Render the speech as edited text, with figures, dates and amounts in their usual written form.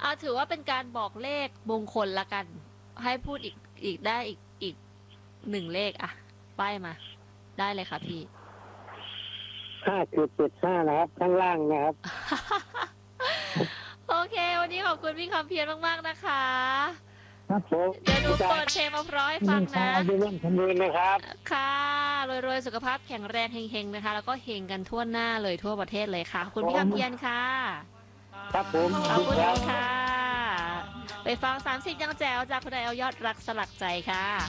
ถือว่าเป็นการบอกเลขมงคลละกัน ให้พูดอีกได้อีกหนึ่งเลขอะป้ายมา ได้เลยค่ะพี่ 5.75นะครับข้างล่างนะครับโอเค วันนี้ขอบคุณพี่คำเพียรมากๆนะคะครับผมเดี๋ยวหนูเปิดเพลงมาเพราะให้ฟังนะดูเรื่องคำนวณนะครับค่ะรวยๆสุขภาพแข็งแรงเฮงๆนะคะ แล้วก็เฮงกันทั่วหน้าเลยทั่วประเทศเลยค่ะขอบคุณพี่คำเพียรค่ะครับผมขอบคุณครับค่ะ ไปฟัง30ยังแจ๋วจากคุณนายเอายอดรักสลักใจค่ะ